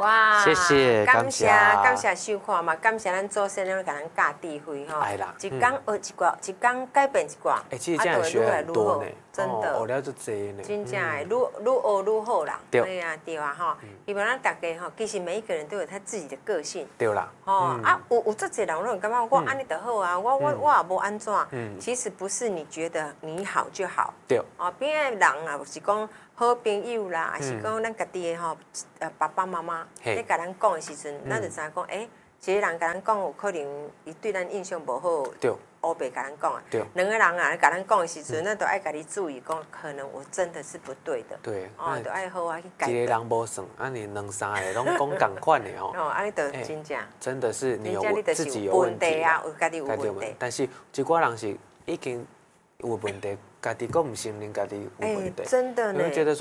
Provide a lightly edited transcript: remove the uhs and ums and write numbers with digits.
哇， 谢谢， 感谢收看嘛，感谢咱祖先咧，甲咱教智慧吼。 哎啦， 一天学一寡，一天改变一寡， 其实这样学很多呢， 真的， 学了就多呢。 真正的，愈学愈好啦。 对， 哎呀，对啊吼。希望咱大家吼，其实每一个人都有他自己的个性。 对啦。 哦啊，有足侪人拢感觉我安尼就好啊，我也无安怎。其实不是你觉得你好就好。 对。 哦，边的人啊，是讲好朋友啦，还是讲咱家己的吼，爸爸妈妈咧甲咱讲的时阵，咱就知影讲，一个人甲咱讲，有可能伊对咱印象无好。 对。 乌白甲咱讲啊。 对。 两个人啊，甲咱讲的时阵，咱都爱家己注意，讲可能我真的是不对的。 对。 哦，都爱好啊去改。 一个人无算，安尼两三个拢讲共款的吼。 哦，安尼就真正。 真的是你有自己有问题啊，有家己有问题。 但是一寡人是已经有问题，家己佫唔承认家己有问题， 真的呢。 会觉得说。